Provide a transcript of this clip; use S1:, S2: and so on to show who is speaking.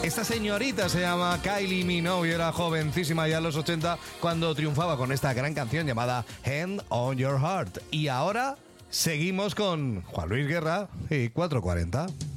S1: Esta señorita se llama Kylie Minogue y era jovencísima ya en los 80 cuando triunfaba con esta gran canción llamada Hand on Your Heart. Y ahora seguimos con Juan Luis Guerra y 440.